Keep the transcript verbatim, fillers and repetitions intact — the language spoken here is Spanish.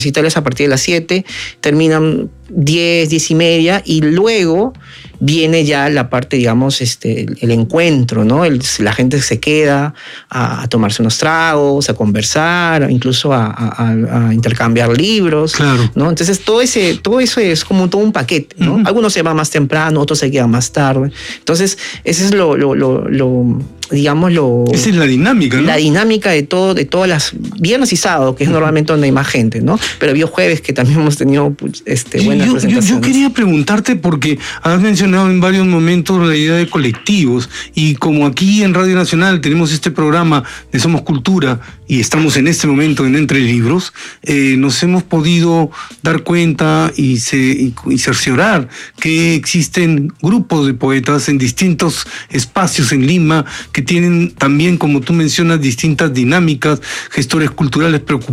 recitales a partir de las siete, terminan diez, diez y media, y luego viene ya la parte, digamos, este, el, el encuentro, ¿no? El, la gente se queda a, a tomarse unos tragos, a conversar, incluso a, a, a intercambiar libros, claro, ¿no? Entonces todo, ese, todo eso es como todo un paquete, ¿no? Uh-huh. Algunos se van más temprano, otros se quedan más tarde. Entonces, ese es lo, lo, lo, lo digamos, lo... Esa es la dinámica, ¿no? La dinámica de todo, de todas las... Viernes y sábado, que es normalmente donde hay más gente, ¿no? Pero había jueves que también hemos tenido este, buenas yo, presentaciones. Yo, yo quería preguntarte, porque has mencionado en varios momentos la idea de colectivos, y como aquí en Radio Nacional tenemos este programa de Somos Cultura, y estamos en este momento en Entre Libros, eh, nos hemos podido dar cuenta y, se, y, y cerciorar que existen grupos de poetas en distintos espacios en Lima que tienen también, como tú mencionas, distintas dinámicas, gestores culturales preocupados